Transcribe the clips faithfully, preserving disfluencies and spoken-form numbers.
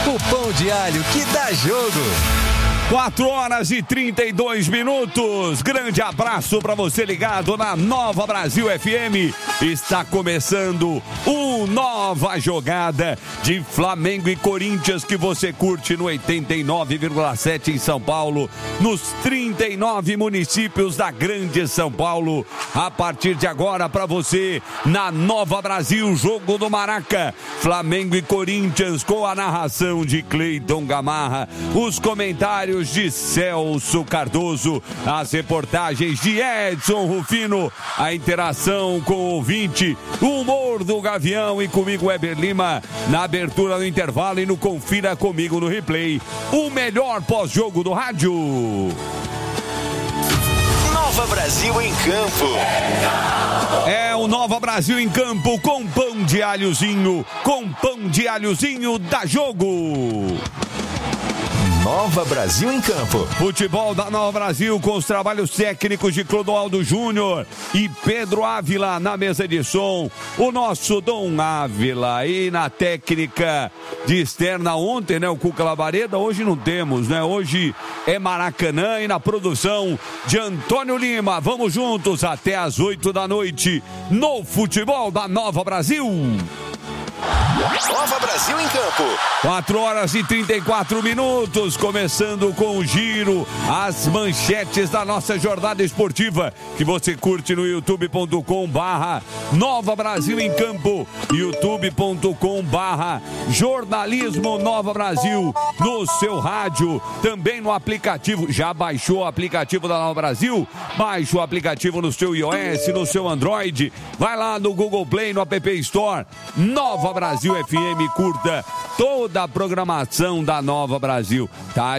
O pão de alho que dá jogo. quatro horas e trinta e dois minutos. Grande abraço para você ligado na Nova Brasil F M. Está começando o Nova Jogada de Flamengo e Corinthians que você curte no oitenta e nove vírgula sete em São Paulo, nos trinta e nove municípios da Grande São Paulo. A partir de agora para você na Nova Brasil, jogo do Maraca, Flamengo e Corinthians com a narração de Cleiton Gamarra, os comentários de Celso Cardoso, as reportagens de Edson Rufino, a interação com o ouvinte, o humor do Gavião e comigo Weber Lima, na abertura do intervalo e no Confira Comigo no Replay, o melhor pós-jogo do rádio. Nova Brasil em campo. É o Nova Brasil em campo com pão de alhozinho, com pão de alhozinho dá jogo. Nova Brasil em campo. Futebol da Nova Brasil com os trabalhos técnicos de Clodoaldo Júnior e Pedro Ávila na mesa de som. O nosso Dom Ávila e na técnica de externa ontem, né? O Cuca Labareda, hoje não temos, né? Hoje é Maracanã e na produção de Antônio Lima. Vamos juntos até as oito da noite no Futebol da Nova Brasil. Nova Brasil em campo. quatro horas e trinta e quatro minutos, começando com o giro, as manchetes da nossa jornada esportiva, que você curte no youtube ponto com barra Nova Brasil em campo, youtube ponto com barra Jornalismo Nova Brasil, no seu rádio, também no aplicativo. Já baixou o aplicativo da Nova Brasil? Baixe o aplicativo no seu iOS, no seu Android, vai lá no Google Play, no App Store, Nova Brasil F M, curta toda a programação da Nova Brasil. Tá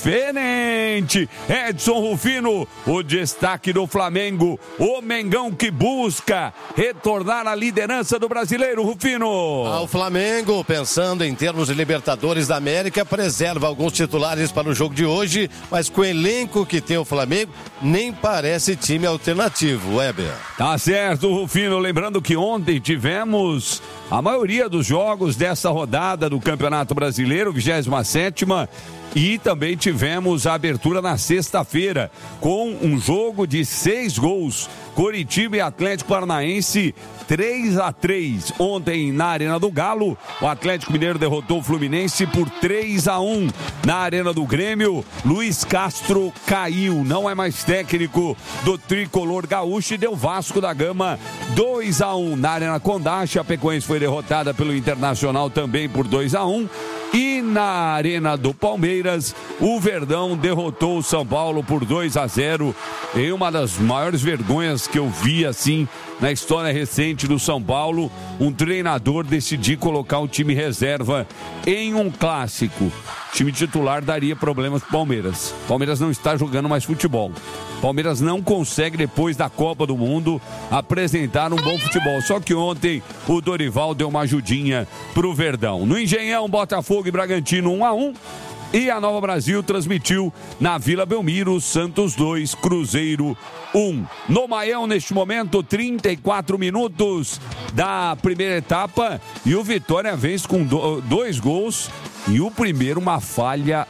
diferente. Edson Rufino, o destaque do Flamengo, o Mengão que busca retornar à liderança do Brasileiro, Rufino. Ah, o Flamengo, pensando em termos de Libertadores da América, preserva alguns titulares para o jogo de hoje, mas com o elenco que tem o Flamengo, nem parece time alternativo, Weber. Tá certo, Rufino. Lembrando que ontem tivemos a maioria dos jogos dessa rodada do Campeonato Brasileiro, vigésima sétima, e também tivemos a abertura na sexta-feira com um jogo de seis gols. Coritiba e Atlético Paranaense três a três. Ontem na Arena do Galo, o Atlético Mineiro derrotou o Fluminense por três a um. Na Arena do Grêmio, Luiz Castro caiu, não é mais técnico do tricolor gaúcho e deu Vasco da Gama dois a um. Na Arena Condá, a Chapecoense foi derrotada pelo Internacional também por dois a um. E na Arena do Palmeiras, o Verdão derrotou o São Paulo por dois a zero. Em uma das maiores vergonhas que eu vi assim na história recente do São Paulo, um treinador decidir colocar o time reserva em um clássico. O time titular daria problemas para o Palmeiras. O Palmeiras não está jogando mais futebol. Palmeiras não consegue, depois da Copa do Mundo, apresentar um bom futebol. Só que ontem o Dorival deu uma ajudinha pro Verdão. No Engenhão, Botafogo e Bragantino um a um. E a Nova Brasil transmitiu na Vila Belmiro, Santos dois, Cruzeiro um. No Maião, neste momento, trinta e quatro minutos da primeira etapa. E o Vitória vence com do, dois gols. E o primeiro, uma falha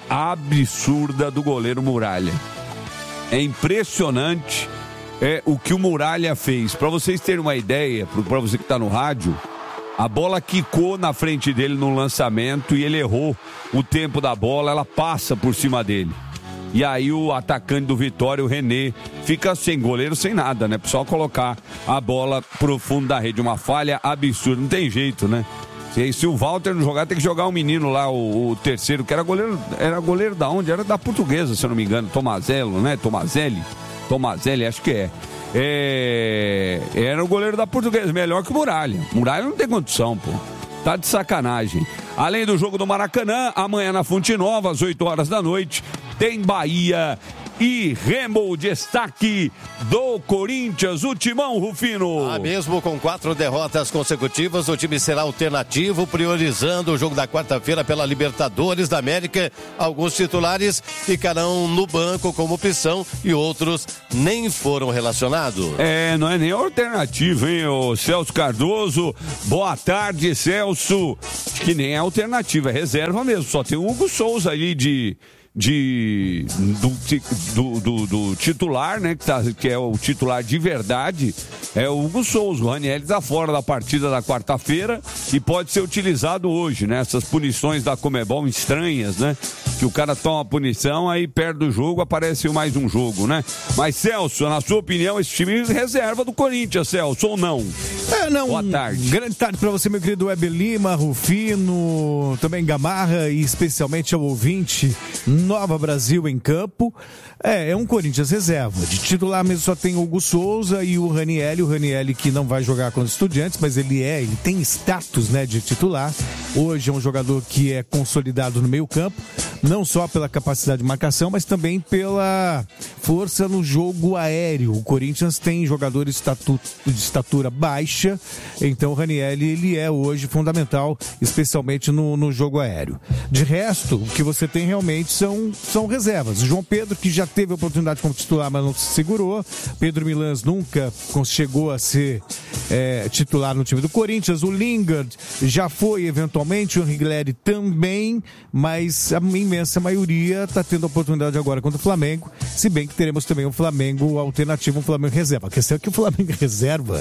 absurda do goleiro Muralha. É impressionante é, o que o Muralha fez. Para vocês terem uma ideia, para você que está no rádio, a bola quicou na frente dele no lançamento e ele errou o tempo da bola, ela passa por cima dele. E aí o atacante do Vitória, o René, fica sem goleiro, sem nada, né? Só colocar a bola pro fundo da rede. Uma falha absurda, não tem jeito, né? Se, se o Walter não jogar, tem que jogar o um menino lá, o, o terceiro, que era goleiro, era goleiro da onde? Era da Portuguesa, se eu não me engano, Tomazello, né? Tomazelli? Tomazelli, acho que é. É, era o goleiro da Portuguesa, melhor que o Muralha. Muralha não tem condição, pô. Tá de sacanagem. Além do jogo do Maracanã, amanhã na Fonte Nova, às oito horas da noite, tem Bahia e Remo. Destaque do Corinthians, o Timão, Rufino. Ah, mesmo com quatro derrotas consecutivas, o time será alternativo, priorizando o jogo da quarta-feira pela Libertadores da América. Alguns titulares ficarão no banco como opção e outros nem foram relacionados. É, não é nem alternativa, hein, o Celso Cardoso. Boa tarde, Celso. Acho que nem é alternativa, é reserva mesmo. Só tem o Hugo Souza aí de... de do, do, do, do titular, né, que, tá, que é o titular de verdade, é o Hugo Souza. O Ranieri está fora da partida da quarta-feira e pode ser utilizado hoje, né? Essas punições da Conmebol estranhas, né? Que o cara toma a punição, aí perde o jogo, aparece mais um jogo, né? Mas, Celso, na sua opinião, esse time reserva do Corinthians, Celso, ou não? É, não. Boa tarde. Grande tarde para você, meu querido Weber Lima, Rufino, também Gamarra e especialmente ao ouvinte Nova Brasil em campo. É, é um Corinthians reserva. De titular mesmo só tem o Hugo Souza e o Ranieri. O Ranieri que não vai jogar contra os Estudiantes, mas ele é, ele tem status, né, de titular. Hoje é um jogador que é consolidado no meio campo, não só pela capacidade de marcação, mas também pela força no jogo aéreo. O Corinthians tem jogadores estatu... de estatura baixa, então o Ranieri, ele é hoje fundamental, especialmente no, no jogo aéreo. De resto, o que você tem realmente são, são reservas. O João Pedro, que já teve oportunidade como titular, mas não se segurou. Pedro Milans nunca chegou a ser é, titular no time do Corinthians. O Lingard já foi eventualmente, o Rigleri também, mas a imensa maioria está tendo a oportunidade agora contra o Flamengo, se bem que teremos também um Flamengo alternativo, um Flamengo reserva. A questão é que o Flamengo reserva...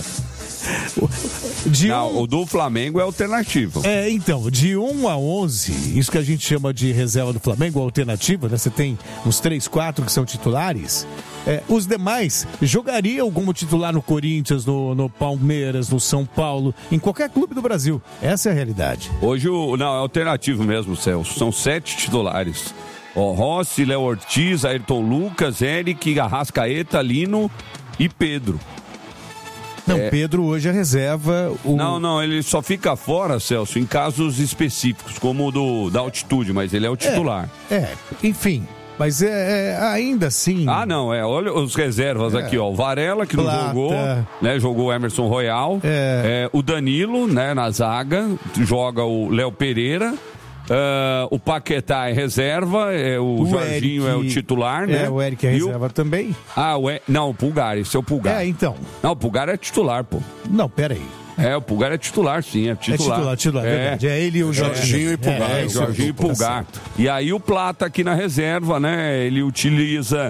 De não, um... o do Flamengo é alternativo. É, então, de um a onze, isso que a gente chama de reserva do Flamengo, alternativa, né? Você tem uns três, quatro que são titulares. É, os demais jogariam como titular no Corinthians, no, no Palmeiras, no São Paulo, em qualquer clube do Brasil. Essa é a realidade. Hoje, o, não, é alternativo mesmo, Celso. São sete titulares. Ó, Rossi, Léo Ortiz, Ayrton Lucas, Eric, Arrascaeta, Lino e Pedro. Não, é... Pedro hoje é reserva. O... Não, não, ele só fica fora, Celso, em casos específicos, como o do, da altitude, mas ele é o titular. É, é enfim, mas é, é ainda assim... Ah, não, é, olha os reservas é. aqui, ó, o Varela, que Plata. não jogou, né, jogou o Emerson Royal, é. É, o Danilo, né, na zaga, joga o Léo Pereira... Uh, o Paquetá é reserva, é, o, o Jorginho Eric, é o titular, né? É, o Eric é reserva o... também. Ah, o e... não, o Pulgar, esse é o Pulgar. É, então. Não, o Pulgar é titular, pô. Não, peraí. É, o Pulgar é titular, sim, é titular. É titular, titular, é verdade. É ele e o Jorginho é, e Pulgar. É, é, Jorginho e Pulgar. E aí o Plata aqui na reserva, né? Ele utiliza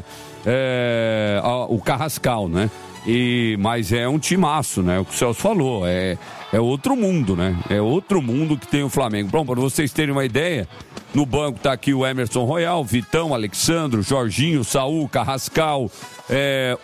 é, o Carrascal, né? E, mas é um timaço, né? O que o Celso falou, é, é outro mundo, né? É outro mundo que tem o Flamengo. Bom, para vocês terem uma ideia, no banco tá aqui o Emerson Royal, Vitão, Alexandro, Jorginho, Saul, Carrascal, é,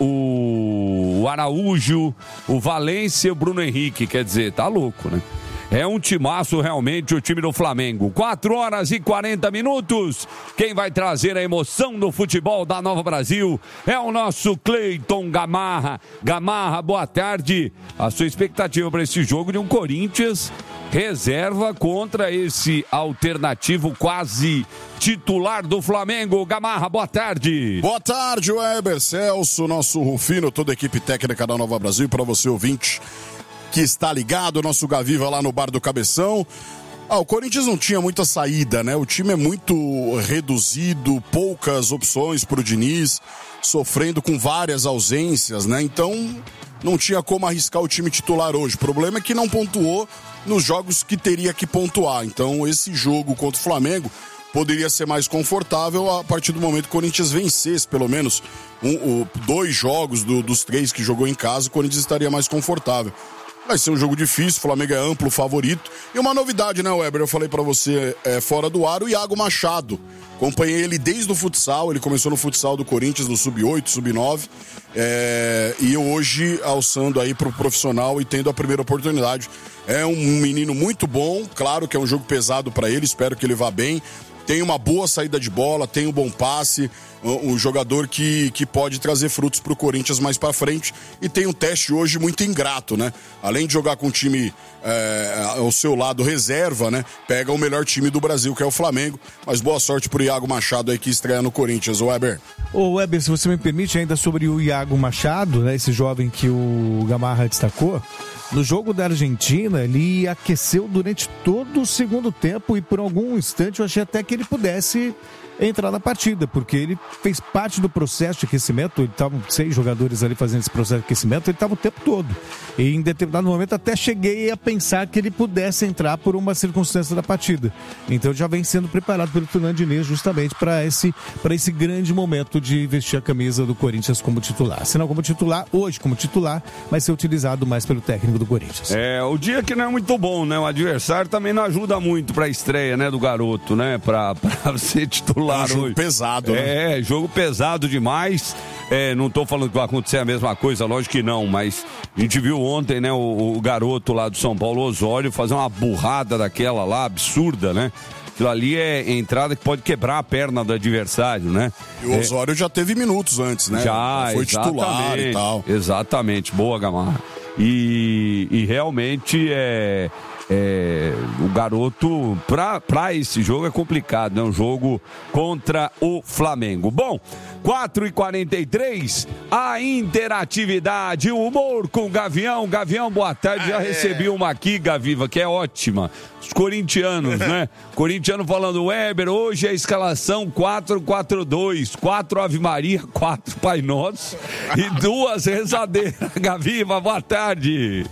o, o Araújo, o Valência e o Bruno Henrique. Quer dizer, tá louco, né? É um timaço realmente o time do Flamengo. quatro horas e quarenta minutos. Quem vai trazer a emoção do futebol da Nova Brasil é o nosso Cleiton Gamarra. Gamarra, boa tarde. A sua expectativa para esse jogo de um Corinthians reserva contra esse alternativo quase titular do Flamengo. Gamarra, boa tarde. Boa tarde, Weber, Celso, nosso Rufino, toda a equipe técnica da Nova Brasil, para você ouvinte que está ligado, nosso Gaviva lá no Bar do Cabeção. Ah, o Corinthians não tinha muita saída, né? O time é muito reduzido, poucas opções pro Diniz, sofrendo com várias ausências, né? Então, não tinha como arriscar o time titular hoje. O problema é que não pontuou nos jogos que teria que pontuar. Então, esse jogo contra o Flamengo poderia ser mais confortável a partir do momento que o Corinthians vencesse, pelo menos, um, um, dois jogos do, dos três que jogou em casa, o Corinthians estaria mais confortável. Vai ser um jogo difícil, o Flamengo é amplo favorito. E uma novidade, né, Weber? Eu falei pra você é, fora do ar, o Iago Machado. Acompanhei ele desde o futsal, ele começou no futsal do Corinthians, no sub oito, sub nove. É, e hoje alçando aí pro profissional e tendo a primeira oportunidade. É um menino muito bom, claro que é um jogo pesado pra ele, espero que ele vá bem. tem uma boa saída de bola, tem um bom passe, um, um jogador que, que pode trazer frutos pro Corinthians mais pra frente, e tem um teste hoje muito ingrato, né? Além de jogar com o time é, ao seu lado reserva, né? Pega o melhor time do Brasil, que é o Flamengo, mas boa sorte pro Iago Machado aí que estreia no Corinthians, o Weber. Ô Weber, se você me permite, ainda sobre o Iago Machado, né? Esse jovem que o Gamarra destacou, no jogo da Argentina, ele aqueceu durante todo o segundo tempo e por algum instante eu achei até que ele pudesse entrar na partida, porque ele fez parte do processo de aquecimento. Ele estavam seis jogadores ali fazendo esse processo de aquecimento, ele estava o tempo todo. E em determinado momento até cheguei a pensar que ele pudesse entrar por uma circunstância da partida. Então já vem sendo preparado pelo Fernando Diniz justamente para esse, para esse grande momento de vestir a camisa do Corinthians como titular. Se não como titular, hoje como titular, vai ser utilizado mais pelo técnico do Corinthians. É, o dia que não é muito bom, né? O adversário também não ajuda muito para a estreia, né, do garoto, né? Para ser titular. É um jogo hoje. pesado, né? É, jogo pesado demais. É, não tô falando que vai acontecer a mesma coisa, lógico que não, mas a gente viu ontem, né, o, o garoto lá do São Paulo, Osório, fazer uma burrada daquela lá, absurda, né? Aquilo ali é entrada que pode quebrar a perna do adversário, né? E o Osório é, já teve minutos antes, né? Já, foi titular e tal. Exatamente, boa, Gamarra. E, e realmente é... É, o garoto, pra, pra esse jogo é complicado, né? Um jogo contra o Flamengo. Bom, quatro e quarenta e três, a interatividade, o humor com o Gavião. Gavião, boa tarde. Já recebi uma aqui, Gaviva, que é ótima. Os corintianos, né? Corintiano falando, Weber, hoje é a escalação quatro quatro dois, quatro Ave Maria, quatro Pai Nosso e duas rezadeiras. Gaviva, boa tarde.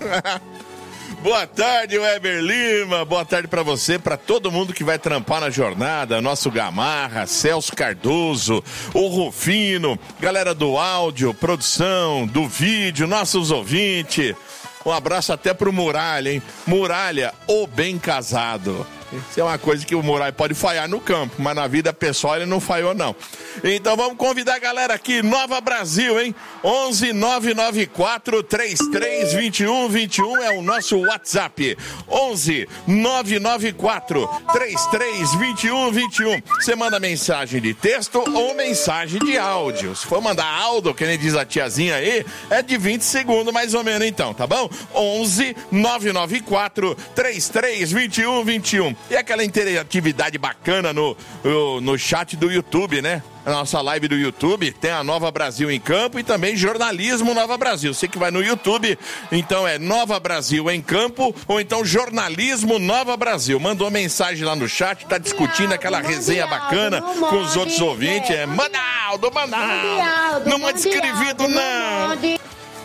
Boa tarde, Weber Lima. Boa tarde pra você, pra todo mundo que vai trampar na jornada. Nosso Gamarra, Celso Cardoso, o Rufino, galera do áudio, produção, do vídeo, nossos ouvintes. Um abraço até pro Muralha, hein? Muralha, o bem casado. Isso é uma coisa que o Muralha pode falhar no campo, mas na vida pessoal ele não falhou, não. Então vamos convidar a galera aqui, Nova Brasil, hein? onze nove nove quatro três três dois um dois um é o nosso WhatsApp. onze nove nove quatro três três dois um dois um. Você manda mensagem de texto ou mensagem de áudio. Se for mandar áudio, que nem diz a tiazinha aí, é de vinte segundos mais ou menos então, tá bom? onze nove nove quatro três três dois um dois um. E aquela interatividade bacana no, no, no chat do YouTube, né? A nossa live do YouTube, tem a Nova Brasil em Campo e também Jornalismo Nova Brasil. Você que vai no YouTube, então é Nova Brasil em Campo ou então Jornalismo Nova Brasil. Mandou mensagem lá no chat, tá discutindo aquela resenha bacana com os outros ouvintes. É Manaldo, Manaldo, não manda escrevido não.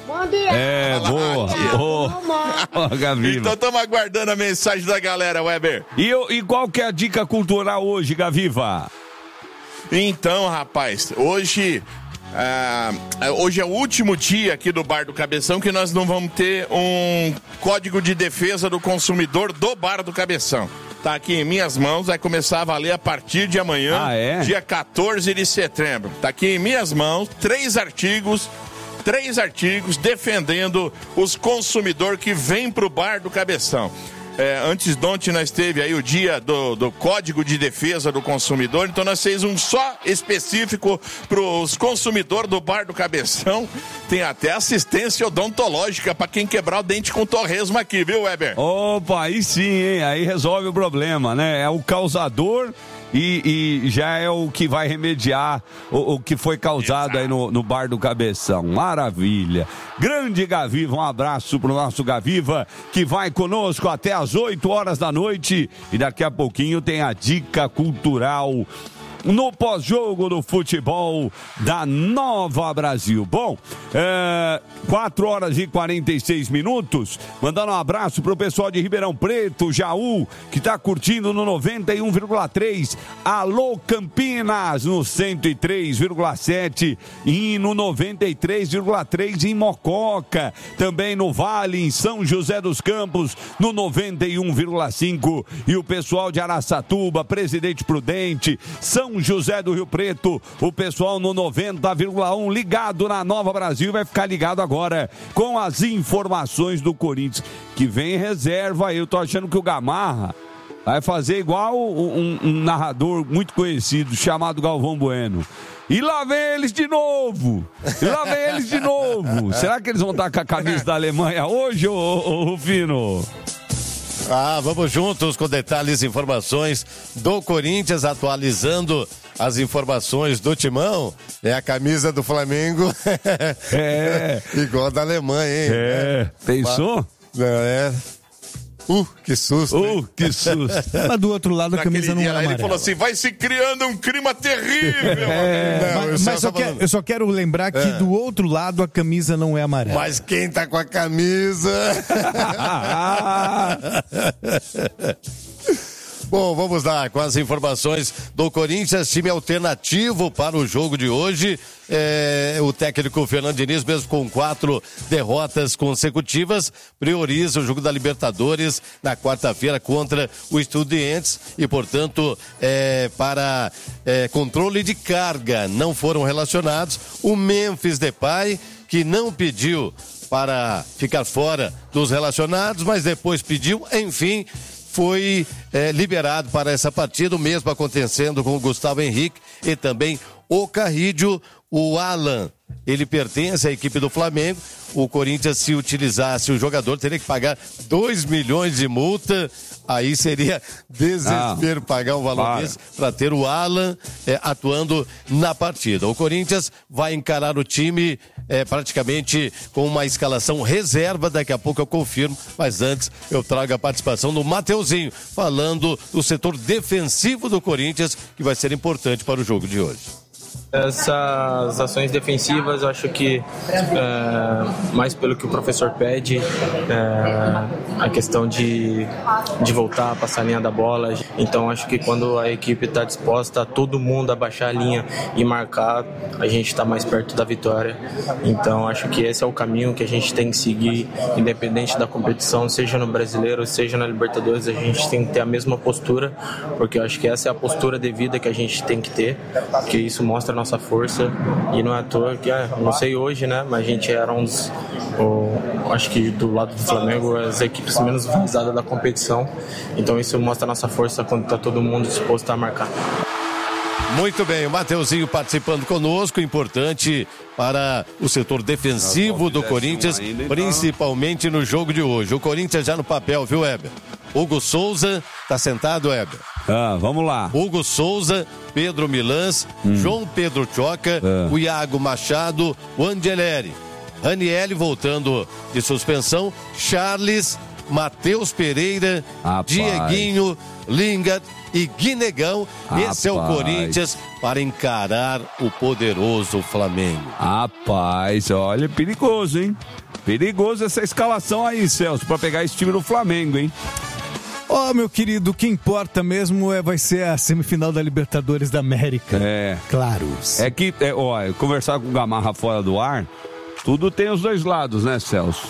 É, boa, boa. Gaviva. Então estamos aguardando a mensagem da galera, Weber. E, e qual que é a dica cultural hoje, Gaviva? Então, rapaz, hoje... Ah, hoje é o último dia aqui do Bar do Cabeção que nós não vamos ter um código de defesa do consumidor do Bar do Cabeção. Tá aqui em minhas mãos, vai começar a valer a partir de amanhã, ah, é? dia quatorze de setembro. Tá aqui em minhas mãos, três artigos... Três artigos defendendo os consumidores que vêm para o Bar do Cabeção. É, antes de ontem nós teve aí o dia do, do Código de Defesa do Consumidor, então nós fizemos um só específico para os consumidores do Bar do Cabeção. Tem até assistência odontológica para quem quebrar o dente com torresmo aqui, viu, Weber? Opa, aí sim, hein? Aí resolve o problema, né? É o causador... E, e já é o que vai remediar o, o que foi causado Exato. aí no, no Bar do Cabeção. Maravilha. Grande Gaviva, um abraço pro nosso Gaviva, que vai conosco até as oito horas da noite. E daqui a pouquinho tem a dica cultural no pós-jogo do futebol da Nova Brasil. Bom, é, quatro horas e quarenta e seis minutos. Mandando um abraço pro pessoal de Ribeirão Preto, Jaú, que tá curtindo no noventa e um vírgula três. Alô Campinas, no cento e três vírgula sete e no noventa e três vírgula três em Mococa. Também no Vale, em São José dos Campos, no noventa e um vírgula cinco. E o pessoal de Araçatuba, Presidente Prudente, São José do Rio Preto, o pessoal no noventa vírgula um ligado na Nova Brasil, vai ficar ligado agora com as informações do Corinthians, que vem em reserva. Eu tô achando que o Gamarra Vai fazer igual um, um narrador muito conhecido chamado Galvão Bueno. E lá vem eles de novo! E lá vem eles de novo! Será que eles vão estar com a camisa da Alemanha hoje, ô, ô, ô Rufino? Ah, vamos juntos com detalhes e informações do Corinthians, atualizando as informações do Timão. É a camisa do Flamengo. É. Igual da Alemanha, hein? É. Pensou? É. Uh, que susto. Uh, hein? que susto. Mas do outro lado a Naquele camisa não é dia lá, amarela. ele falou assim, vai se criando um clima terrível. É, não, Mas, o mas só Celso tá quer- falando- eu só quero lembrar que É. do outro lado a camisa não é amarela. Mas quem tá com a camisa? Bom, vamos lá com as informações do Corinthians, time alternativo para o jogo de hoje. É, o técnico Fernando Diniz, mesmo com quatro derrotas consecutivas, prioriza o jogo da Libertadores na quarta-feira contra o Estudiantes e, portanto, é, para é, controle de carga não foram relacionados. O Memphis Depay, que não pediu para ficar fora dos relacionados, mas depois pediu, enfim, foi é, liberado para essa partida, o mesmo acontecendo com o Gustavo Henrique e também o Carrídio. O Alan, ele pertence à equipe do Flamengo. O Corinthians, se utilizasse o jogador, teria que pagar dois milhões de multa. Aí seria desespero ah, pagar um valor para. desse para ter o Alan é, atuando na partida. O Corinthians vai encarar o time é, praticamente com uma escalação reserva. Daqui a pouco eu confirmo, mas antes eu trago a participação do Mateuzinho, falando do setor defensivo do Corinthians, que vai ser importante para o jogo de hoje. Essas ações defensivas, eu acho que é, mais pelo que o professor pede, é, a questão de, de voltar a passar a linha da bola. Então, acho que quando a equipe está disposta, todo mundo a baixar a linha e marcar, a gente está mais perto da vitória. Então, acho que esse é o caminho que a gente tem que seguir, independente da competição, seja no Brasileiro, seja na Libertadores, a gente tem que ter a mesma postura, porque eu acho que essa é a postura devida que a gente tem que ter, que isso mostra a nossa força, e não é à toa que, é, não sei hoje, né, mas a gente era um dos, o, acho que do lado do Flamengo, as equipes menos visadas da competição, então isso mostra a nossa força quando está todo mundo disposto a marcar. Muito bem, o Mateuzinho participando conosco, importante para o setor defensivo do Corinthians, principalmente no jogo de hoje. O Corinthians já no papel, viu, Heber? Hugo Souza, tá sentado, Heber? Ah, vamos lá. Hugo Souza, Pedro Milans, hum. João Pedro Choca, ah. o Iago Machado, o Angeleri, Ranieri voltando de suspensão, Charles, Matheus Pereira, Rapaz. Dieguinho, Lingard e Guinegão. Rapaz. Esse é o Corinthians para encarar o poderoso Flamengo. Rapaz, olha, perigoso, hein? Perigoso essa escalação aí, Celso, para pegar esse time do Flamengo, hein? Ó, oh, meu querido, o que importa mesmo é, vai ser a semifinal da Libertadores da América. É. Claro. É que, é, ó, conversar com o Gamarra fora do ar, tudo tem os dois lados, né, Celso?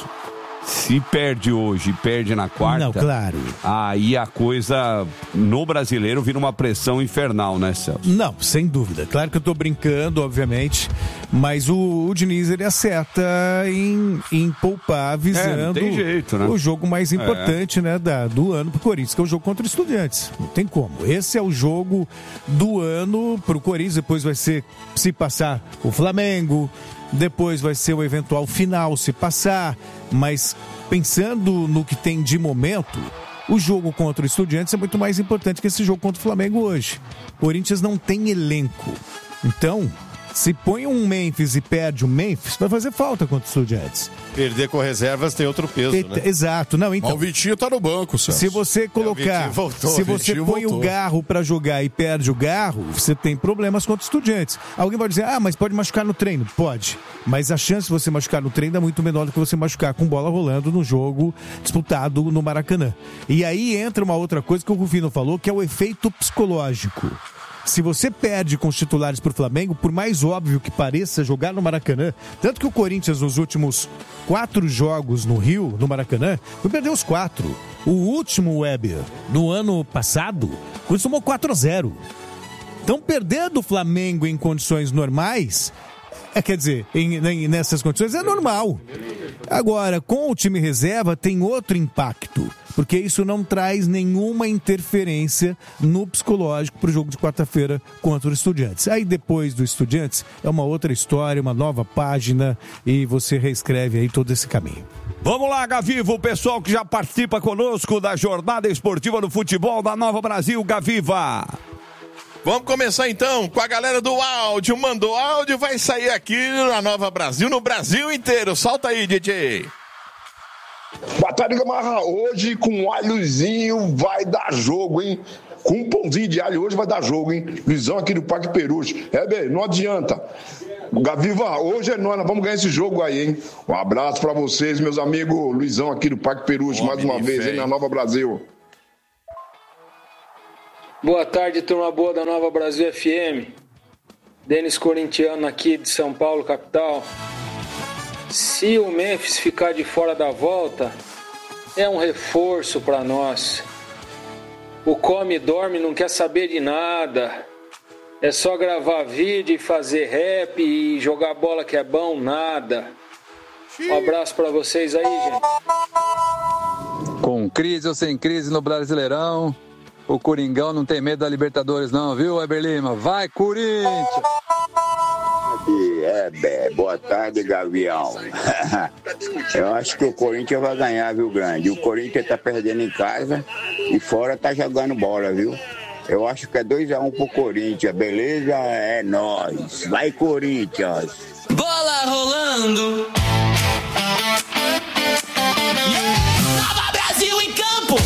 Se perde hoje e perde na quarta... Não, claro. Aí a coisa, no brasileiro, vira uma pressão infernal, né, Celso? Não, sem dúvida. Claro que eu tô brincando, obviamente, mas o, o Diniz, ele acerta em, em poupar, visando é, não tem jeito, né? o jogo mais importante, é. né, da, do ano pro Corinthians, que é o jogo contra o Estudiantes. Não tem como. Esse é o jogo do ano pro Corinthians, depois vai ser, se passar, o Flamengo... Depois vai ser o eventual final, se passar. Mas pensando no que tem de momento, o jogo contra o Estudiantes é muito mais importante que esse jogo contra o Flamengo hoje. O Corinthians não tem elenco. Então, se põe um Memphis e perde o Memphis, vai fazer falta contra o Estudiantes. Perder com reservas tem outro peso, e, né? Exato. Não, então, o Vitinho tá no banco, Celso. Se você colocar, é, voltou, se você põe voltou. o Garro pra jogar e perde o Garro, você tem problemas contra os Estudiantes. Alguém pode dizer, ah, mas pode machucar no treino. Pode. Mas a chance de você machucar no treino é muito menor do que você machucar com bola rolando no jogo disputado no Maracanã. E aí entra uma outra coisa que o Rufino falou, que é o efeito psicológico. Se você perde com os titulares pro Flamengo, por mais óbvio que pareça jogar no Maracanã, tanto que o Corinthians nos últimos quatro jogos no Rio, no Maracanã, foi perder os quatro. O último, Weber, no ano passado, o Corinthians tomou quatro a zero. Então, perder do Flamengo em condições normais, é, quer dizer, em, em, nessas condições é normal. Agora, com o time reserva tem outro impacto, porque isso não traz nenhuma interferência no psicológico para o jogo de quarta-feira contra o Estudiantes. Aí depois do Estudiantes é uma outra história, uma nova página e você reescreve aí todo esse caminho. Vamos lá, Gaviva, o pessoal que já participa conosco da jornada esportiva do futebol da Nova Brasil, Gaviva. Vamos começar então com a galera do áudio. Mandou áudio, vai sair aqui na Nova Brasil, no Brasil inteiro. Solta aí, D J. Boa tarde, Gamarra. Hoje com alhozinho vai dar jogo, hein? Com um pãozinho de alho hoje vai dar jogo, hein? Luizão aqui do Parque Peruche. É, bem, não adianta. Gaviva, hoje é nós, nós vamos ganhar esse jogo aí, hein? Um abraço pra vocês, meus amigos. Luizão aqui do Parque Peruche, mais uma vez, hein, na Nova Brasil. Boa tarde, turma boa da Nova Brasil F M. Denis Corintiano aqui de São Paulo, capital. Se o Memphis ficar de fora da volta, é um reforço para nós. O come e dorme não quer saber de nada. É só gravar vídeo e fazer rap e jogar bola que é bom, nada. Um abraço para vocês aí, gente. Com crise ou sem crise no Brasileirão, o Coringão não tem medo da Libertadores não, viu, Weber Lima? Vai, Corinthians! É, é, boa tarde, Gavião. Eu acho que o Corinthians vai ganhar, viu, grande? O Corinthians tá perdendo em casa e fora tá jogando bola, viu? Eu acho que é dois a um pro Corinthians, beleza? É nóis. Vai, Corinthians! Bola rolando! Nova Brasil em campo!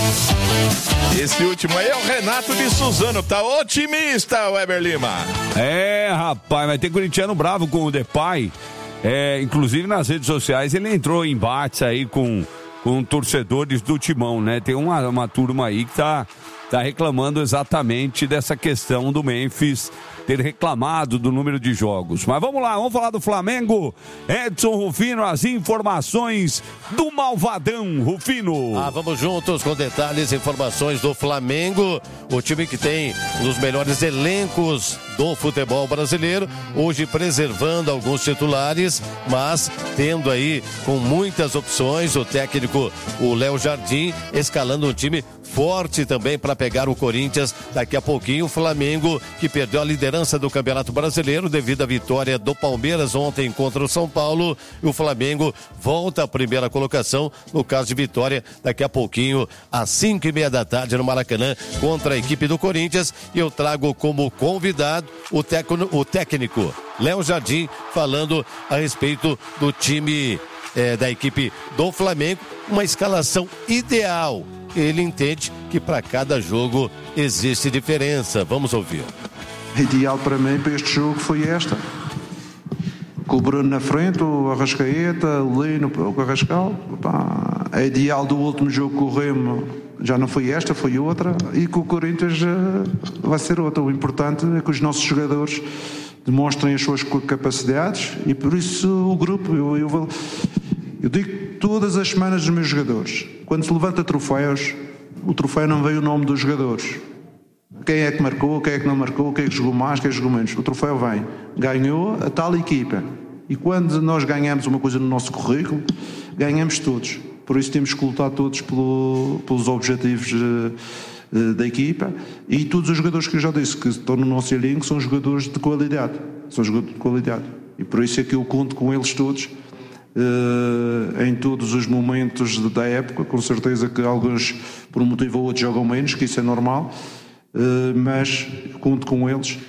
Esse último aí é o Renato de Suzano, tá otimista, Weber Lima. É, rapaz, vai ter corintiano bravo com o Depay. É, inclusive nas redes sociais ele entrou em embates aí com, com torcedores do Timão, né? Tem uma, uma turma aí que tá, tá reclamando exatamente dessa questão do Memphis ter reclamado do número de jogos. Mas vamos lá, vamos falar do Flamengo. Edson Rufino, as informações do Malvadão, Rufino. Ah, vamos juntos com detalhes e informações do Flamengo, o time que tem um dos melhores elencos do futebol brasileiro, hoje preservando alguns titulares, mas tendo aí com muitas opções, o técnico, o Léo Jardim, escalando um time forte também para pegar o Corinthians daqui a pouquinho. O Flamengo que perdeu a liderança do Campeonato Brasileiro devido à vitória do Palmeiras ontem contra o São Paulo, e o Flamengo volta à primeira colocação no caso de vitória daqui a pouquinho às cinco e meia da tarde no Maracanã contra a equipe do Corinthians. E eu trago como convidado o, teco, o técnico Léo Jardim falando a respeito do time é, da equipe do Flamengo, uma escalação ideal. Ele entende que para cada jogo existe diferença. Vamos ouvir. Ideal para mim para este jogo foi esta. Com o Bruno na frente, o Arrascaeta, o Lino, o Carrascal. Pá, a ideal do último jogo com o Remo já não foi esta, foi outra. E com o Corinthians vai ser outra. O importante é que os nossos jogadores demonstrem as suas capacidades e por isso o grupo, eu, eu, eu digo todas as semanas dos meus jogadores, quando se levanta troféus, o troféu não vem o nome dos jogadores. Quem é que marcou, quem é que não marcou, quem é que jogou mais, quem é que jogou menos. O troféu vem. Ganhou a tal equipa. E quando nós ganhamos uma coisa no nosso currículo, ganhamos todos. Por isso temos que lutar todos pelo, pelos objetivos uh, uh, da equipa. E todos os jogadores que eu já disse que estão no nosso elenco são jogadores de qualidade. São jogadores de qualidade. E por isso é que eu conto com eles todos. Uh, em todos os momentos da época, com certeza que alguns por um motivo ou outro jogam menos, que isso é normal, uh, mas conto com eles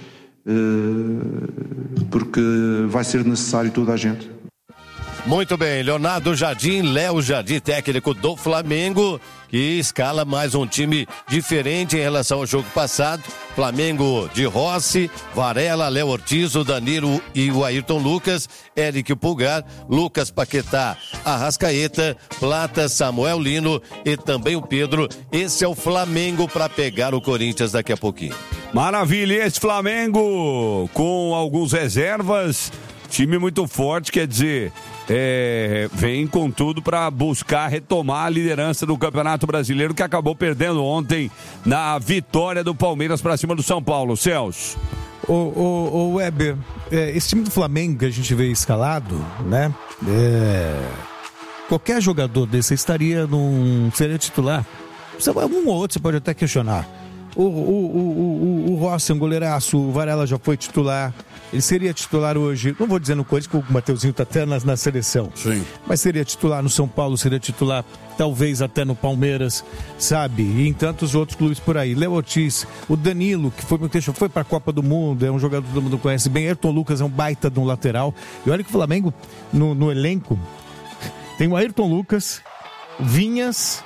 uh, porque vai ser necessário toda a gente. Muito bem, Leonardo Jardim, Léo Jardim, técnico do Flamengo, que escala mais um time diferente em relação ao jogo passado. Flamengo de Rossi, Varela, Léo Ortiz, o Danilo e o Ayrton Lucas, Eric Pulgar, Lucas Paquetá, Arrascaeta, Plata, Samuel Lino e também o Pedro. Esse é o Flamengo para pegar o Corinthians daqui a pouquinho. Maravilha, esse Flamengo com alguns reservas, time muito forte, quer dizer... É, vem com tudo para buscar retomar a liderança do Campeonato Brasileiro, que acabou perdendo ontem na vitória do Palmeiras para cima do São Paulo. Celso. O, o, o Weber, é, esse time do Flamengo que a gente vê escalado, né? É, qualquer jogador desse estaria num... seria titular. Um ou outro você pode até questionar. O, o, o, o, o Rossi é um goleiraço, o Varela já foi titular. Ele seria titular hoje, não vou dizer no Corinthians, porque o Mateuzinho está até na, na seleção. Sim. Mas seria titular no São Paulo, seria titular talvez até no Palmeiras, sabe? E em tantos outros clubes por aí. Léo Ortiz, o Danilo, que foi, foi para a Copa do Mundo, é um jogador que todo mundo conhece bem. Ayrton Lucas é um baita de um lateral. E olha que o Flamengo, no, no elenco, tem o Ayrton Lucas, Vinhas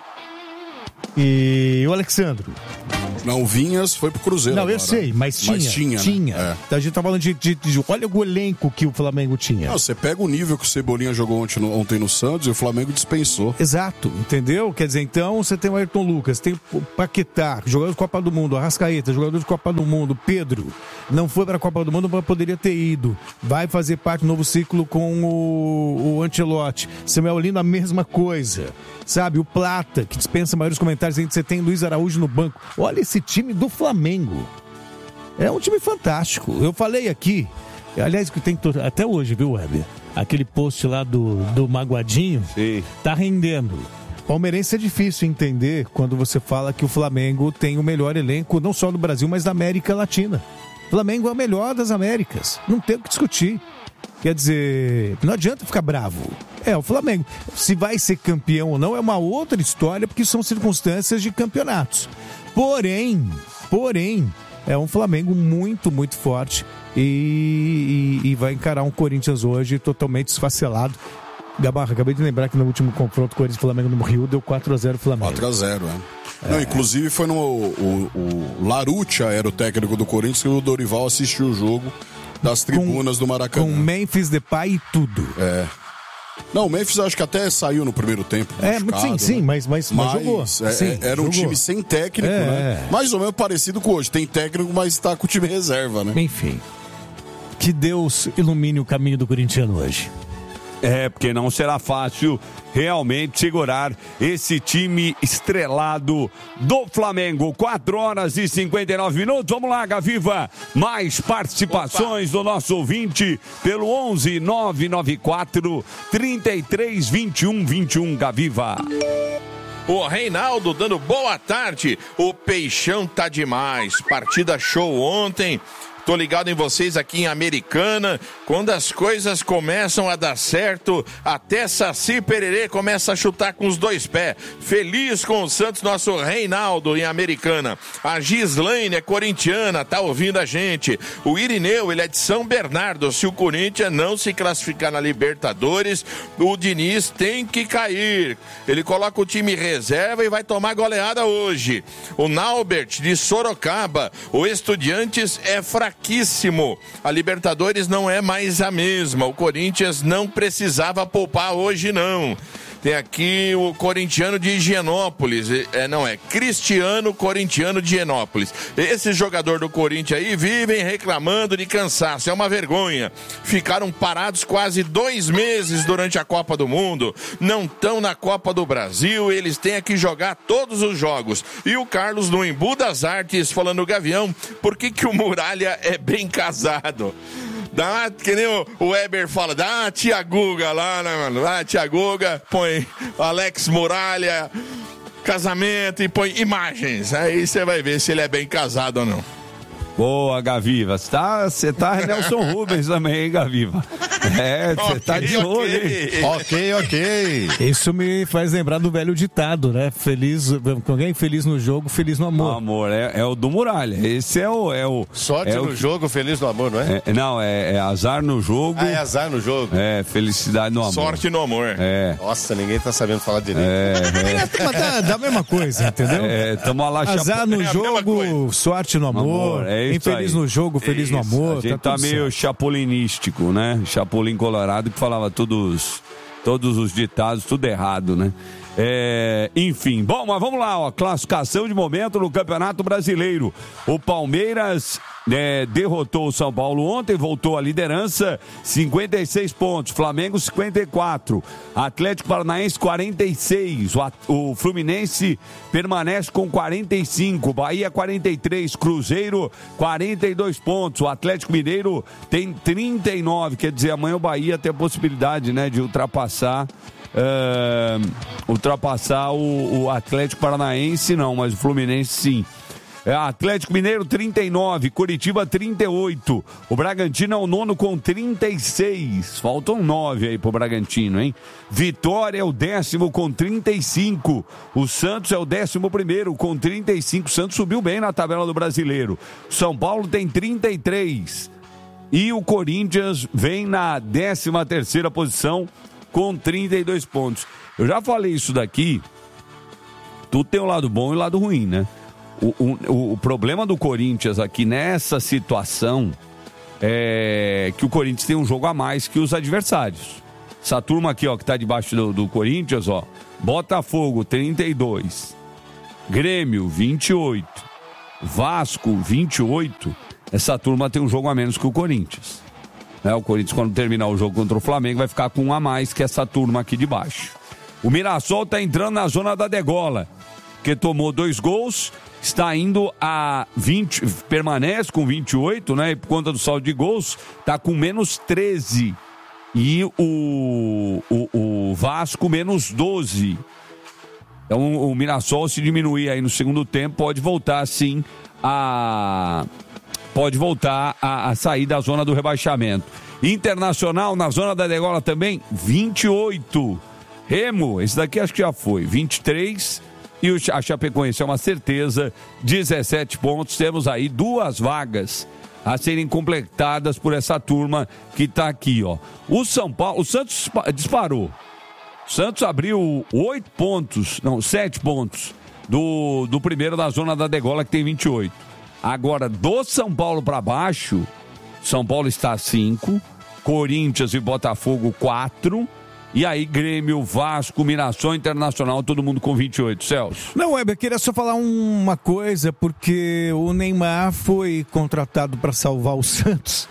e o Alexandro. Não, o Vinhas foi pro Cruzeiro. Não, agora. eu sei, mas tinha. Mas tinha, tinha. Né? É. A gente tá falando de, de, de. Olha o elenco que o Flamengo tinha. Não, você pega o nível que o Cebolinha jogou ontem no, ontem no Santos e o Flamengo dispensou. Exato, entendeu? Quer dizer, então você tem o Ayrton Lucas, tem o Paquetá, jogador de Copa do Mundo, Arrascaeta, jogador de Copa do Mundo, Pedro. Não foi para a Copa do Mundo, mas poderia ter ido. Vai fazer parte do novo ciclo com o, o Ancelotti. Samuel Lino, a mesma coisa. Sabe, o Plata, que dispensa maiores comentários, ainda você tem Luiz Araújo no banco. Olha esse time do Flamengo. É um time fantástico. Eu falei aqui, aliás, que tem até hoje, viu, Weber? Aquele post lá do, do Magoadinho. Sim. Tá rendendo. Palmeirense é difícil entender quando você fala que o Flamengo tem o melhor elenco, não só do Brasil, mas da América Latina. O Flamengo é o melhor das Américas. Não tem o que discutir. Quer dizer, não adianta ficar bravo. É, o Flamengo, se vai ser campeão ou não, é uma outra história, porque são circunstâncias de campeonatos. Porém, porém, é um Flamengo muito, muito forte e, e, e vai encarar um Corinthians hoje totalmente esfacelado. Gabarra, acabei de lembrar que no último confronto Corinthians e Flamengo no Rio deu quatro a zero Flamengo. quatro a zero, é. É. Não, inclusive foi no... O, o Laruccia era o técnico do Corinthians e o Dorival assistiu o jogo das tribunas com, do Maracanã. Com Memphis Depay e tudo. É. Não, o Memphis acho que até saiu no primeiro tempo. É, sim, sim, né? mas, mas, mas, mas jogou. É, sim, era um jogou. time sem técnico, é, né? É. Mais ou menos parecido com hoje. Tem técnico, mas está com o time reserva, né? Enfim. Que Deus ilumine o caminho do corintiano hoje. É, porque não será fácil realmente segurar esse time estrelado do Flamengo. quatro horas e cinquenta e nove minutos. Vamos lá, Gaviva. Mais participações Opa. do nosso ouvinte pelo onze nove nove quatro, trinta e três, vinte e um, vinte e um, Gaviva. O Reinaldo dando boa tarde. O Peixão tá demais. Partida show ontem. Tô ligado em vocês aqui em Americana. Quando as coisas começam a dar certo, até Saci Pererê começa a chutar com os dois pés. Feliz com o Santos, nosso Reinaldo em Americana. A Gislaine é corintiana, tá ouvindo a gente. O Irineu, ele é de São Bernardo. Se o Corinthians não se classificar na Libertadores, o Diniz tem que cair. Ele coloca o time reserva e vai tomar goleada hoje. O Naubert, de Sorocaba. O Estudiantes é fraquíssimo. A Libertadores não é mais a mesma. O Corinthians não precisava poupar hoje, não. Tem aqui o corintiano de Higienópolis. É, não, é Cristiano Corintiano de Higienópolis. Esse jogador do Corinthians aí vivem reclamando de cansaço. É uma vergonha. Ficaram parados quase dois meses durante a Copa do Mundo. Não estão na Copa do Brasil. Eles têm que jogar todos os jogos. E o Carlos no Embu das Artes falando, Gavião, por que que o Muralha é bem casado? Dá, que nem o, o Weber fala, dá a tia Guga lá, né, mano? Dá a tia Guga, põe Alex Muralha, casamento e põe imagens. Aí você vai ver se ele é bem casado ou não. Boa, Gaviva. Você tá, você tá Nelson Rubens também, hein, Gaviva? É, você okay, tá de olho, okay. hein? Ok, ok. Isso me faz lembrar do velho ditado, né? Feliz, com alguém feliz no jogo, feliz no amor. No amor, é, é o do Muralha. Esse é o... É o Sorte é no o... jogo, feliz no amor, não é? é não, é, é azar no jogo. Ah, é azar no jogo. É, felicidade no amor. Sorte no amor. É. Nossa, ninguém tá sabendo falar direito. É, é. Mas dá, dá a mesma coisa, entendeu? É, tamo lá... Azar no é jogo, sorte no amor. amor é infeliz aí. no jogo, feliz isso. no amor. A gente tá, tá meio certo. Chapolinístico, né? Chapolin Colorado, que falava todos, todos os ditados, tudo errado, né? É, enfim, bom, mas vamos lá, ó, classificação de momento no Campeonato Brasileiro. O Palmeiras é, derrotou o São Paulo ontem, voltou à liderança, cinquenta e seis pontos, Flamengo cinquenta e quatro, Atlético Paranaense quarenta e seis, o, o Fluminense permanece com quarenta e cinco, Bahia quarenta e três, Cruzeiro quarenta e dois pontos, o Atlético Mineiro tem trinta e nove, quer dizer, amanhã o Bahia tem a possibilidade, né, de ultrapassar uh, ultrapassar o, o Atlético Paranaense, não, mas o Fluminense sim. É, Atlético Mineiro trinta e nove, Curitiba trinta e oito, o Bragantino é o nono com trinta e seis, faltam nove aí pro Bragantino, hein? Vitória é o décimo com trinta e cinco, o Santos é o décimo primeiro com trinta e cinco, o Santos subiu bem na tabela do Brasileiro, São Paulo tem trinta e três e o Corinthians vem na décima terceira posição com trinta e dois pontos. Eu já falei isso daqui, tudo tem um lado bom e um lado ruim, né? O, o, o problema do Corinthians aqui nessa situação é que o Corinthians tem um jogo a mais que os adversários. Essa turma aqui, ó, que tá debaixo do, do Corinthians, ó, Botafogo trinta e dois, Grêmio vinte e oito, Vasco vinte e oito. Essa turma tem um jogo a menos que o Corinthians. É, o Corinthians, quando terminar o jogo contra o Flamengo, vai ficar com um a mais que essa turma aqui de baixo. O Mirassol tá entrando na zona da degola, que tomou dois gols, está indo a vinte, permanece com vinte e oito, né? E por conta do saldo de gols, está com menos treze. E o, o, o Vasco menos doze. Então o Mirassol, se diminuir aí no segundo tempo, pode voltar sim a. Pode voltar a, a sair da zona do rebaixamento. Internacional na zona da degola também, vinte e oito. Remo, esse daqui acho que já foi, vinte e três. E a Chapecoense é uma certeza, dezessete pontos. Temos aí duas vagas a serem completadas por essa turma que está aqui, ó. O São Paulo, o Santos disparou. O Santos abriu oito pontos, não, sete pontos do, do primeiro da zona da degola, que tem vinte e oito. Agora, do São Paulo para baixo, São Paulo está cinco, Corinthians e Botafogo quatro. E aí, Grêmio, Vasco, Mirassol, Internacional, todo mundo com vinte e oito, Celso. Não, Weber, queria só falar uma coisa, porque o Neymar foi contratado para salvar o Santos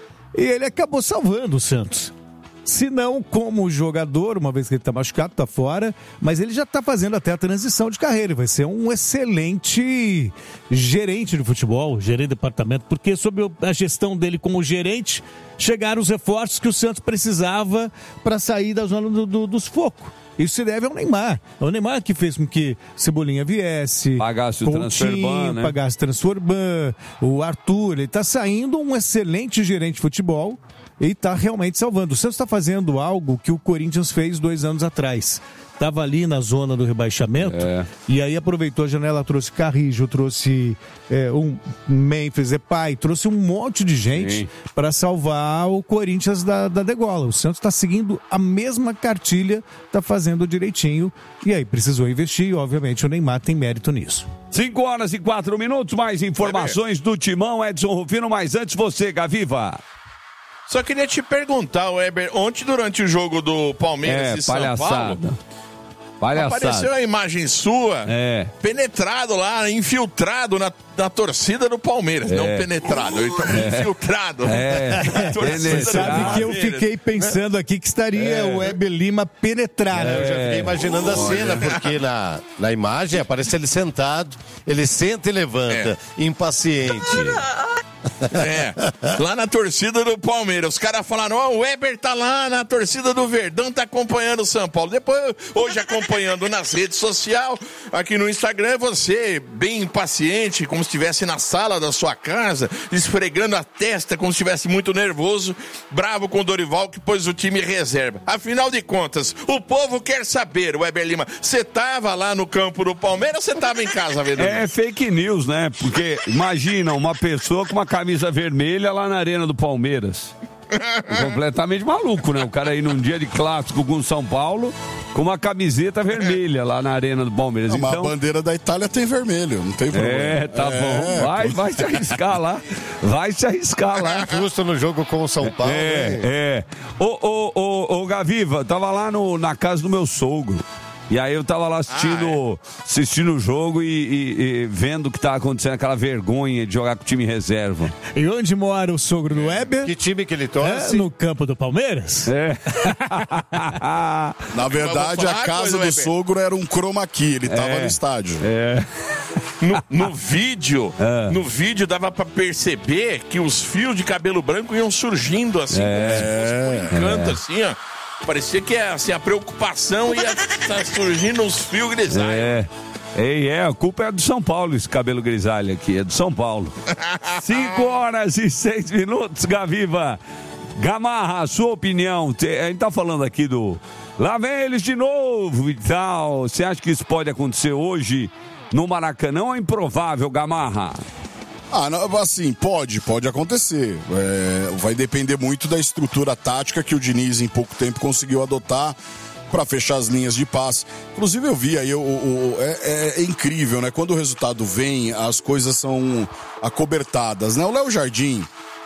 e ele acabou salvando o Santos. Se não como jogador, uma vez que ele está machucado, está fora, mas ele já está fazendo até a transição de carreira. Ele vai ser um excelente gerente de futebol, gerente de departamento, porque sob a gestão dele como gerente, chegaram os reforços que o Santos precisava para sair da zona do, do, dos focos. Isso se deve ao Neymar. É o Neymar que fez com que Cebolinha viesse, pagasse o Transferban, né? Pagasse o Transferban, o Arthur. Ele está saindo um excelente gerente de futebol e está realmente salvando. O Santos está fazendo algo que o Corinthians fez dois anos atrás. Estava ali na zona do rebaixamento, é. E aí aproveitou a janela, trouxe Carrijo, trouxe é, um Memphis Depay, trouxe um monte de gente para salvar o Corinthians da, da degola. O Santos está seguindo a mesma cartilha, está fazendo direitinho, e aí precisou investir, e obviamente o Neymar tem mérito nisso. cinco horas e quatro minutos, mais informações do Timão, Edson Rufino, mas antes você, Gaviva. Só queria te perguntar, Weber, ontem durante o jogo do Palmeiras é, e São palhaçada. Paulo, palhaçada. apareceu a imagem sua, é. penetrado lá, infiltrado na, na torcida do Palmeiras. É. Não penetrado, ele tá é. infiltrado. É. Você sabe que eu fiquei pensando aqui que estaria é. o Weber Lima penetrado. É. Eu já fiquei imaginando a cena, porque na, na imagem aparece ele sentado, ele senta e levanta, é. impaciente. É, lá na torcida do Palmeiras. Os caras falaram, ó, oh, o Weber tá lá na torcida do Verdão, tá acompanhando o São Paulo. Depois, hoje acompanhando nas redes sociais, aqui no Instagram, você bem impaciente, como se estivesse na sala da sua casa, esfregando a testa, como se estivesse muito nervoso, bravo com o Dorival, que pôs o time reserva. Afinal de contas, o povo quer saber, Weber Lima, você tava lá no campo do Palmeiras ou você tava em casa vendo? É fake news, né? Porque imagina uma pessoa com uma camisa vermelha lá na arena do Palmeiras. Completamente maluco, né? O cara aí num dia de clássico com o São Paulo com uma camiseta vermelha lá na arena do Palmeiras. Não, então... mas a bandeira da Itália tem vermelho, não tem problema. É, tá é, bom. Vai, vai se arriscar lá. Vai se arriscar lá. Justo no jogo com o São Paulo. É, né? é. Ô, ô, ô, ô, Gaviva, tava lá no, na casa do meu sogro. E aí eu tava lá assistindo, ah, é. assistindo o jogo e, e, e vendo o que tava acontecendo, aquela vergonha de jogar com o time reserva. E onde mora o sogro do Weber? Que time que ele torce? É, no campo do Palmeiras? É. Na verdade, a casa do sogro era um chroma key, ele tava é. no estádio. É. No, no vídeo, é. no vídeo dava pra perceber que os fios de cabelo branco iam surgindo assim, é. como se fosse por encanto, é. assim, ó. Parecia que assim, a preocupação ia estar surgindo uns fios grisalhos. É. Ei, é, a culpa é do São Paulo, esse cabelo grisalho aqui, é do São Paulo. Cinco horas e seis minutos, Gaviva. Gamarra, a sua opinião, a gente tá falando aqui do... Lá vem eles de novo e tal. Você acha que isso pode acontecer hoje no Maracanã ou é improvável, Gamarra? Ah, não, assim, pode, pode acontecer. É, vai depender muito da estrutura tática que o Diniz em pouco tempo conseguiu adotar para fechar as linhas de passe. Inclusive eu vi aí, o, o, é, é, é incrível, né? Quando o resultado vem, as coisas são acobertadas, né? O Léo Jardim,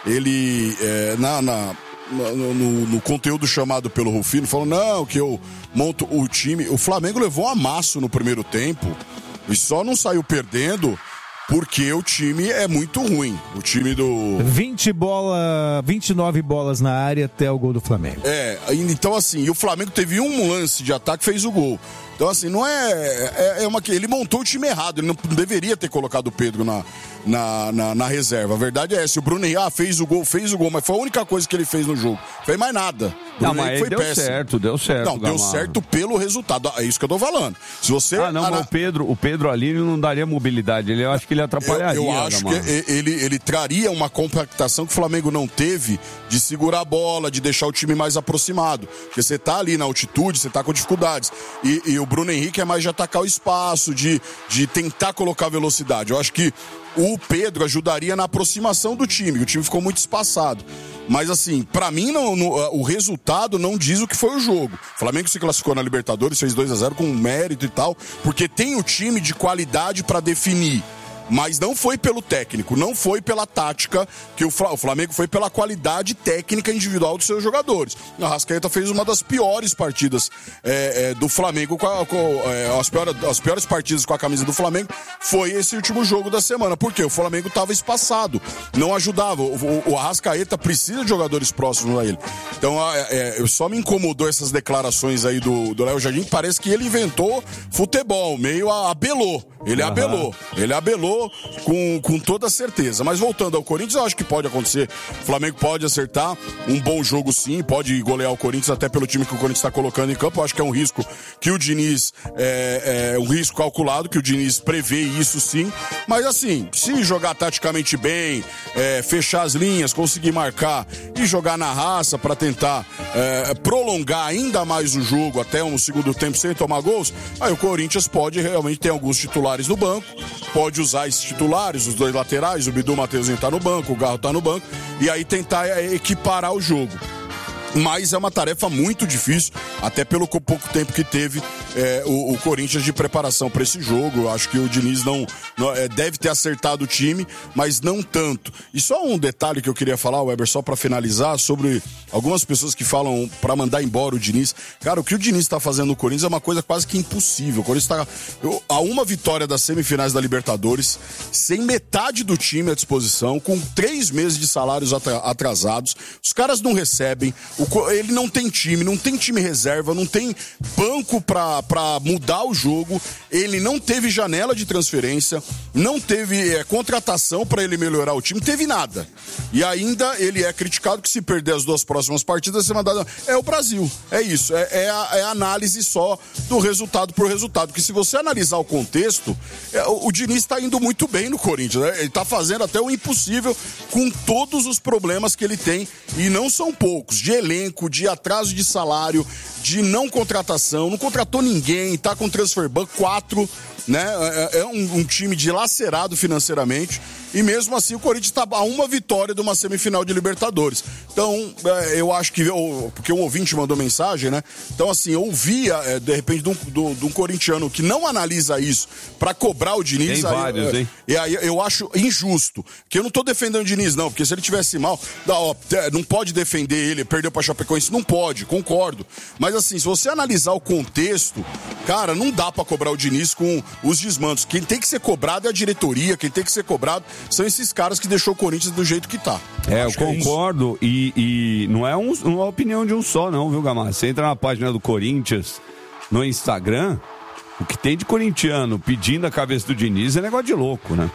ele, é, na, na, no, no, no conteúdo chamado pelo Rufino, falou, não, que eu monto o time. O Flamengo levou um amasso no primeiro tempo e só não saiu perdendo porque o time é muito ruim. O time do... vinte bola, vinte e nove bolas na área até o gol do Flamengo. É, então assim, e o Flamengo teve um lance de ataque, fez o gol. Então assim, não é... é, é uma, ele montou o time errado, ele não deveria ter colocado o Pedro na, na, na, na reserva. A verdade é essa, o Bruno Henrique, ah, fez o gol, fez o gol, mas foi a única coisa que ele fez no jogo. Não fez mais nada. Não, mas foi deu péssimo. certo, deu certo. Não, deu Gamarra. certo pelo resultado, é isso que eu tô falando. Se você... Ah, não, ana... mas o Pedro, o Pedro ali não daria mobilidade, ele, eu acho que ele atrapalharia. Eu, eu acho Gamarra. que ele, ele traria uma compactação que o Flamengo não teve de segurar a bola, de deixar o time mais aproximado. Porque você tá ali na altitude, você tá com dificuldades. E, e o Bruno Henrique é mais de atacar o espaço, de, de tentar colocar velocidade. Eu acho que o Pedro ajudaria na aproximação do time. O time ficou muito espaçado. Mas assim, pra mim não, no, o resultado não diz o que foi o jogo. O Flamengo se classificou na Libertadores, fez dois a zero com mérito e tal, porque tem o time de qualidade pra definir. Mas não foi pelo técnico, não foi pela tática, que o Flamengo foi pela qualidade técnica individual dos seus jogadores. A Arrascaeta fez uma das piores partidas é, é, do Flamengo, com, a, com é, as, piores, as piores partidas com a camisa do Flamengo, foi esse último jogo da semana. Por quê? O Flamengo estava espaçado, não ajudava. O, o, o Arrascaeta precisa de jogadores próximos a ele. Então, é, é, só me incomodou essas declarações aí do Léo Jardim, parece que ele inventou futebol, meio abelou. Ele uhum. abelou, ele abelou com, com toda certeza. Mas voltando ao Corinthians, eu acho que pode acontecer. O Flamengo pode acertar um bom jogo sim, pode golear o Corinthians até pelo time que o Corinthians está colocando em campo. Eu acho que é um risco que o Diniz, é, é um risco calculado, que o Diniz prevê isso sim. Mas assim, se jogar taticamente bem, é, fechar as linhas, conseguir marcar e jogar na raça para tentar é, prolongar ainda mais o jogo até um segundo tempo sem tomar gols, aí o Corinthians pode realmente ter alguns titulares no banco, pode usar esses titulares, os dois laterais, o Bidu Mateuzinho tá no banco, o Garro tá no banco, e aí tentar equiparar o jogo. Mas é uma tarefa muito difícil, até pelo pouco tempo que teve é, o, o Corinthians de preparação para esse jogo. Eu acho que o Diniz não, não é, deve ter acertado o time, mas não tanto. E só um detalhe que eu queria falar, Weber, só para finalizar, sobre algumas pessoas que falam para mandar embora o Diniz. Cara, o que o Diniz tá fazendo no Corinthians é uma coisa quase que impossível. O Corinthians tá eu, a uma vitória das semifinais da Libertadores, sem metade do time à disposição, com três meses de salários atrasados. Os caras não recebem. Ele não tem time, não tem time reserva, não tem banco pra, pra mudar o jogo, ele não teve janela de transferência, não teve é, contratação pra ele melhorar o time, teve nada. E ainda ele é criticado que se perder as duas próximas partidas, ser mandado. É o Brasil, é isso, é, é, a, é a análise só do resultado por resultado. Porque se você analisar o contexto, é, o, o Diniz tá indo muito bem no Corinthians, né? Ele tá fazendo até o impossível com todos os problemas que ele tem, e não são poucos, de elenco, de atraso de salário, de não contratação, não contratou ninguém, tá com transfer ban quatro, né? É, é um, um time dilacerado financeiramente, e mesmo assim o Corinthians está a uma vitória de uma semifinal de Libertadores. Então, é, eu acho que, eu, porque um ouvinte mandou mensagem, né? Então, assim, eu ouvia, é, de repente, de um, do, de um corintiano que não analisa isso para cobrar o Diniz. Tem aí, vários, é, hein? E aí eu acho injusto, que eu não tô defendendo o Diniz, não, porque se ele tivesse mal, não, ó, não pode defender ele, perdeu pra Chapecoense, não pode, concordo. Mas assim, se você analisar o contexto, cara, não dá pra cobrar o Diniz com os desmandos. Quem tem que ser cobrado é a diretoria, quem tem que ser cobrado são esses caras que deixou o Corinthians do jeito que tá. É, eu concordo, é e, e não é um, uma opinião de um só não, viu, Gamarra? Você entra na página do Corinthians no Instagram, o que tem de corintiano pedindo a cabeça do Diniz é negócio de louco, né?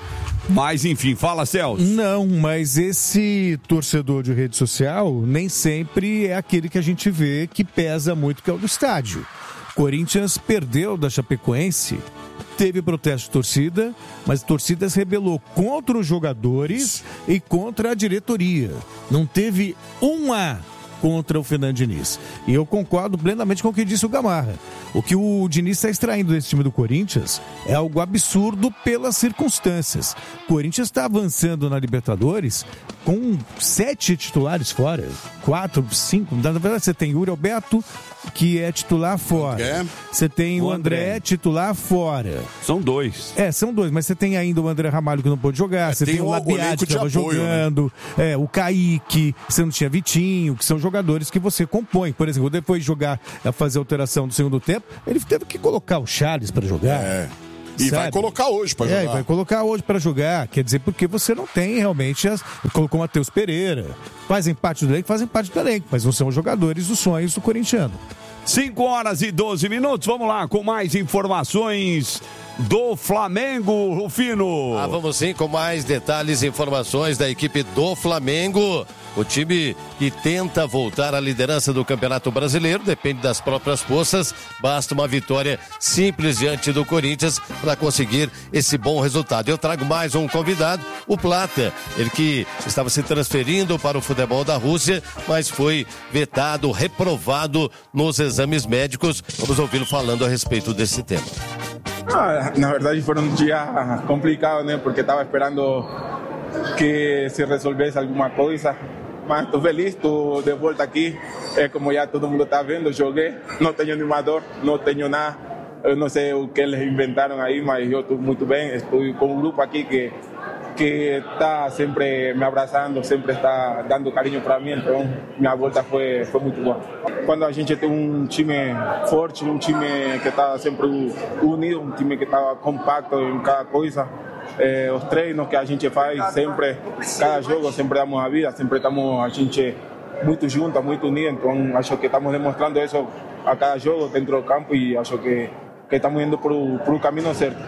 Mas, enfim, fala, Celso. Não, mas esse torcedor de rede social nem sempre é aquele que a gente vê que pesa muito, que é o do estádio. Corinthians perdeu da Chapecoense, teve protesto de torcida, mas a torcida se rebelou contra os jogadores e contra a diretoria. Não teve um A contra o Fernando Diniz. E eu concordo plenamente com o que disse o Gamarra. O que o Diniz está extraindo desse time do Corinthians é algo absurdo pelas circunstâncias. O Corinthians está avançando na Libertadores com sete titulares fora. Quatro, cinco. Na verdade, você tem Yuri Alberto, que é titular fora. É. Você tem o, o André, André, titular fora. São dois. É, são dois, mas você tem ainda o André Ramalho, que não pôde jogar. É, você tem, tem o Labiati, que estava jogando. Né? É, o Kaique, você não tinha Vitinho, que são jogadores que você compõe. Por exemplo, depois de jogar, fazer a alteração do segundo tempo, ele teve que colocar o Charles para jogar. É. E sabe? Vai colocar hoje para jogar. É, vai colocar hoje para jogar. Quer dizer, porque você não tem realmente as... Colocou o Matheus Pereira. Fazem parte do elenco, fazem parte do elenco, mas não são jogadores dos sonhos do corintiano. cinco horas e doze minutos. Vamos lá com mais informações do Flamengo, Rufino. Ah, vamos sim com mais detalhes e informações da equipe do Flamengo. O time que tenta voltar à liderança do Campeonato Brasileiro depende das próprias forças. Basta uma vitória simples diante do Corinthians para conseguir esse bom resultado. Eu trago mais um convidado, o Plata. Ele que estava se transferindo para o futebol da Rússia, mas foi vetado, reprovado nos exames médicos. Vamos ouvi-lo falando a respeito desse tema. Ah, na verdade foi um dia complicado, né? Porque estava esperando que se resolvesse alguma coisa. Mas estou feliz, estou de volta aqui. É como já todo mundo está vendo, joguei. Não tenho animador, não tenho nada. Eu não sei o que eles inventaram aí, mas eu estou muito bem. Estou com um grupo aqui que que está sempre me abraçando, sempre está dando carinho para mim. Então, minha volta foi, foi muito boa. Quando a gente tem um time forte, um time que está sempre unido, um time que está compacto em cada coisa, Eh, os treinos que a gente faz sempre, cada jogo sempre damos a vida, sempre estamos a gente muito juntos, muito unidos, então acho que estamos demonstrando isso a cada jogo dentro do campo e acho que, que estamos indo para o caminho certo.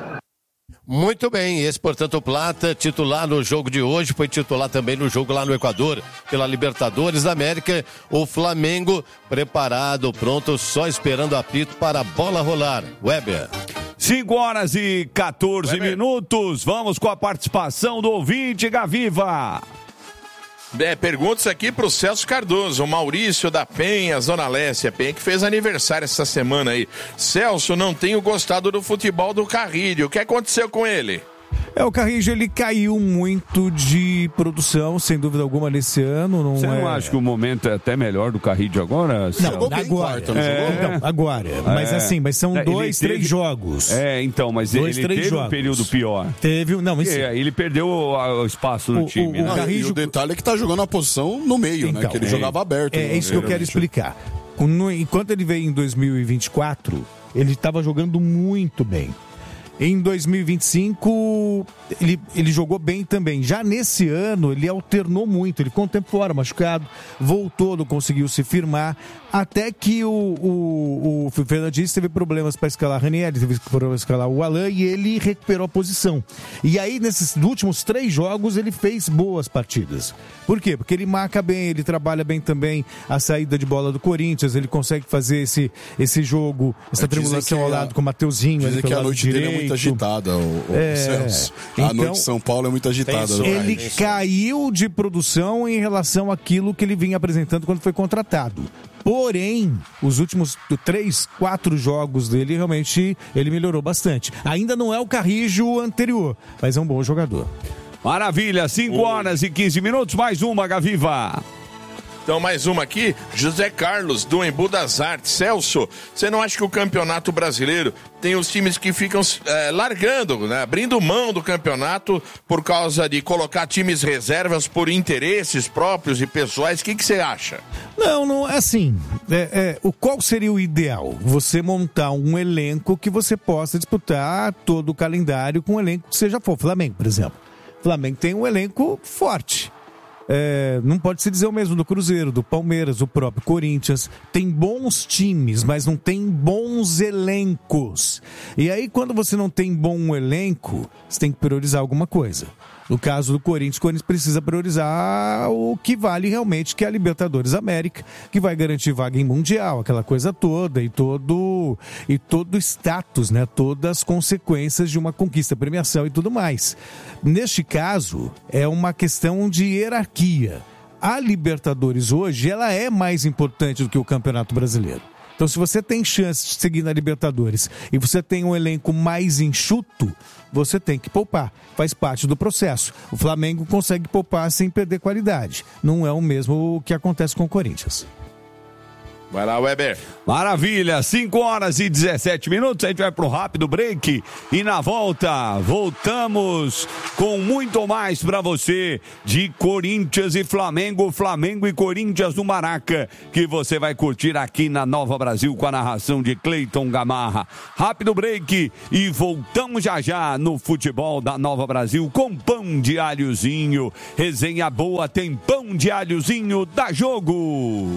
Muito bem, esse, portanto, o Plata, titular no jogo de hoje, foi titular também no jogo lá no Equador, pela Libertadores da América. O Flamengo preparado, pronto, só esperando apito para a bola rolar. Weber. cinco horas e quatorze Weber. Minutos, vamos com a participação do ouvinte, Gaviva. É, perguntas aqui pro Celso Cardoso, o Maurício da Penha, Zona Leste, a Penha que fez aniversário essa semana aí. Celso, não tenho gostado do futebol do Carrilho, o que aconteceu com ele? É, o Carrijo, ele caiu muito de produção, sem dúvida alguma, nesse ano. Não Você é... não acha que o momento é até melhor do Carrijo agora? Não, não agora. Quarto, é... Então, agora. Mas é... assim, mas são dois, teve... três jogos. É, então, mas dois, ele teve jogos. Um período pior. Teve, não, mas... É, ele perdeu o, o espaço no o, time. O, né? o Carrijo... E o detalhe é que tá jogando a posição no meio, então, né? Que ele é... jogava aberto. É, é isso que eu quero explicar. Enquanto ele veio em dois mil e vinte e quatro, ele estava jogando muito bem. Em dois mil e vinte e cinco, ele, ele jogou bem também. Já nesse ano, ele alternou muito. Ele ficou um tempo fora, machucado, voltou, não conseguiu se firmar. Até que o, o, o Fernando Diniz teve problemas para escalar Ranieri, teve problemas para escalar o Alain e ele recuperou a posição. E aí, nesses últimos três jogos, ele fez boas partidas. Por quê? Porque ele marca bem, ele trabalha bem também a saída de bola do Corinthians, ele consegue fazer esse, esse jogo, essa tribulação ao lado com o Mateuzinho. Dizem que a noite direito. dele é muito agitada, o, o é, Celso. A então, noite de São Paulo é muito agitada. Ele caiu de produção em relação àquilo que ele vinha apresentando quando foi contratado. Porém, os últimos três, quatro jogos dele, realmente, ele melhorou bastante. Ainda não é o Carrijo anterior, mas é um bom jogador. Maravilha, cinco horas e quinze minutos, mais uma, Gaviva. Então, mais uma aqui, José Carlos, do Embu das Artes. Celso, você não acha que o Campeonato Brasileiro tem os times que ficam é, largando, né, abrindo mão do campeonato por causa de colocar times reservas por interesses próprios e pessoais? O que você acha? Não, não, assim, é, é, o, qual seria o ideal? Você montar um elenco que você possa disputar todo o calendário com um elenco que seja for. Flamengo, por exemplo. Flamengo tem um elenco forte. É, não pode se dizer o mesmo do Cruzeiro, do Palmeiras, do próprio Corinthians. Tem bons times, mas não tem bons elencos. E aí, quando você não tem bom elenco, você tem que priorizar alguma coisa. No caso do Corinthians, o Corinthians precisa priorizar o que vale realmente, que é a Libertadores América, que vai garantir vaga em Mundial, aquela coisa toda, e todo e todo status, né? Todas as consequências de uma conquista, premiação e tudo mais. Neste caso, é uma questão de hierarquia. A Libertadores hoje, ela é mais importante do que o Campeonato Brasileiro. Então, se você tem chance de seguir na Libertadores e você tem um elenco mais enxuto, você tem que poupar. Faz parte do processo. O Flamengo consegue poupar sem perder qualidade. Não é o mesmo que acontece com o Corinthians. Vai lá, Weber. Maravilha, cinco horas e dezessete minutos, a gente vai para um rápido break e na volta, voltamos com muito mais para você de Corinthians e Flamengo, Flamengo e Corinthians no Maraca, que você vai curtir aqui na Nova Brasil com a narração de Cleiton Gamarra. Rápido break e voltamos já já no futebol da Nova Brasil com pão de alhozinho. Resenha boa, tem pão de alhozinho, dá jogo!